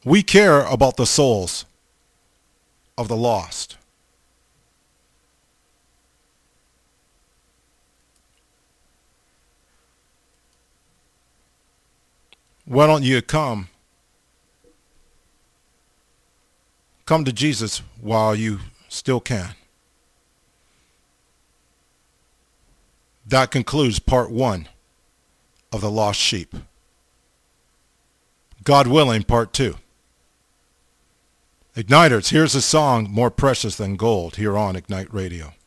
We care about the souls of the lost. Why don't you come to Jesus while you still can? That concludes part 1 of The Lost Sheep. God willing, part 2. Igniters, here's a song more precious than gold here on Ignite Radio.